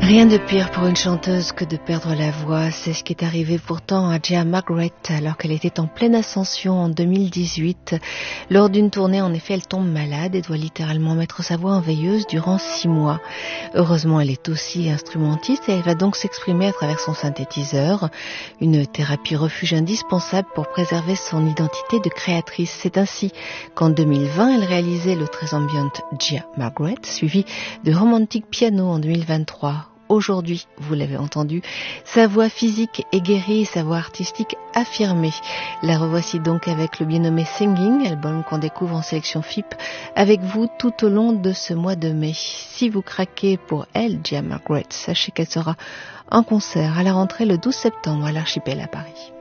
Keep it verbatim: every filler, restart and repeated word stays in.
Rien de pire pour une chanteuse que de perdre la voix. C'est ce qui est arrivé pourtant à Gia Margaret alors qu'elle était en pleine ascension en deux mille dix-huit. Lors d'une tournée, en effet, elle tombe malade et doit littéralement mettre sa voix en veilleuse durant six mois. Heureusement, elle est aussi instrumentiste et elle va donc s'exprimer à travers son synthétiseur. Une thérapie refuge indispensable pour préserver son identité de créatrice. C'est ainsi qu'en deux mille vingt, elle réalisait le très ambiante Gia Margaret, suivi de Romantic Piano en deux mille vingt-trois. Aujourd'hui, vous l'avez entendu, sa voix physique est guérie et sa voix artistique affirmée. La revoici donc avec le bien nommé Singing, album qu'on découvre en sélection F I P, avec vous tout au long de ce mois de mai. Si vous craquez pour elle, Gia Margaret, sachez qu'elle sera en concert à la rentrée le douze septembre à l'Archipel à Paris.